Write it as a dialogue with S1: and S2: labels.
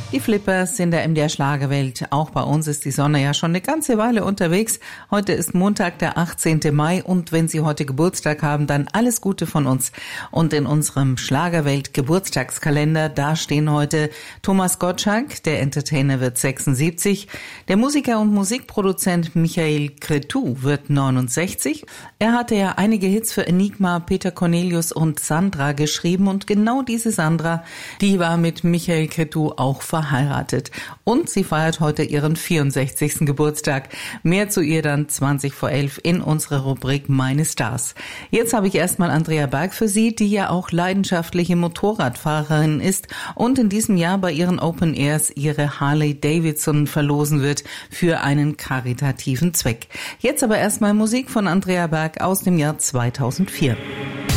S1: Die Flippers in der MDR Schlagerwelt. Auch bei uns ist die Sonne ja schon eine ganze Weile unterwegs. Heute ist Montag, der 18. Mai und wenn Sie heute Geburtstag haben, dann alles Gute von uns. Und in unserem Schlagerwelt Geburtstagskalender, da stehen heute Thomas Gottschalk, der Entertainer wird 76, der Musiker und Musikproduzent Michael Cretu wird 69. Er hatte ja einige Hits für Enigma, Peter Cornelius und Sandra geschrieben und genau diese Sandra, die war mit Michael Cretu auch verheiratet. Und sie feiert heute ihren 64. Geburtstag. Mehr zu ihr dann 20 vor 11 in unserer Rubrik Meine Stars. Jetzt habe ich erstmal Andrea Berg für Sie, die ja auch leidenschaftliche Motorradfahrerin ist und in diesem Jahr bei ihren Open Airs ihre Harley Davidson verlosen wird für einen karitativen Zweck. Jetzt aber erstmal Musik von Andrea Berg aus dem Jahr 2004.